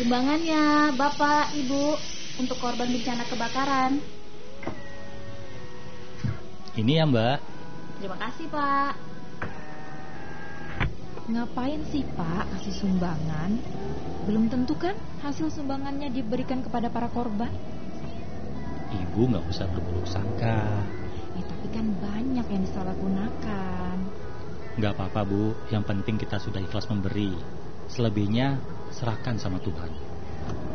Sumbangannya Bapak, Ibu, untuk korban bencana kebakaran. Ini ya, Mbak. Terima kasih, Pak. Ngapain sih Pak kasih sumbangan? Belum tentu kan hasil sumbangannya diberikan kepada para korban. Ibu nggak usah berburuk sangka. Tapi kan banyak yang disalahgunakan. Nggak apa-apa, Bu. Yang penting kita sudah ikhlas memberi. Selebihnya serahkan sama Tuhan.